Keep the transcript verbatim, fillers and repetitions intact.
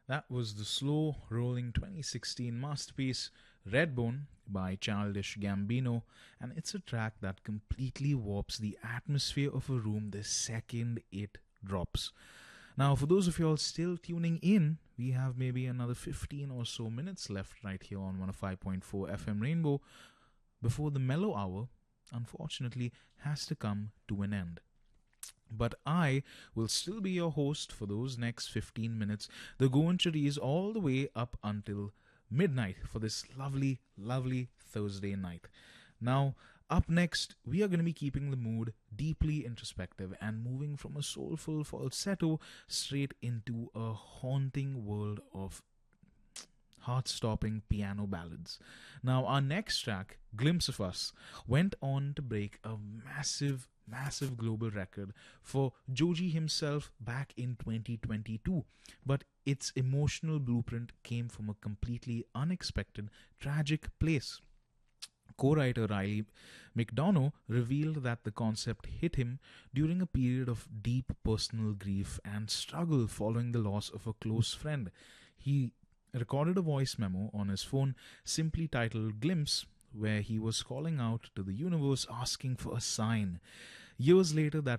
That was the slow rolling twenty sixteen masterpiece Redbone by Childish Gambino, and it's a track that completely warps the atmosphere of a room the second it drops. Now, for those of you all still tuning in, we have maybe another fifteen or so minutes left right here on one oh five point four F M Rainbow before the mellow hour, unfortunately, has to come to an end. But I will still be your host for those next fifteen minutes, the Goancheries all the way up until midnight for this lovely, lovely Thursday night. Now, up next, we are going to be keeping the mood deeply introspective and moving from a soulful falsetto straight into a haunting world of heart stopping piano ballads. Now, our next track, Glimpse of Us, went on to break a massive, massive global record for Joji himself back in twenty twenty-two. But its emotional blueprint came from a completely unexpected, tragic place. Co writer Riley McDonough revealed that the concept hit him during a period of deep personal grief and struggle following the loss of a close friend. He recorded a voice memo on his phone simply titled Glimpse, where he was calling out to the universe asking for a sign. Years later, that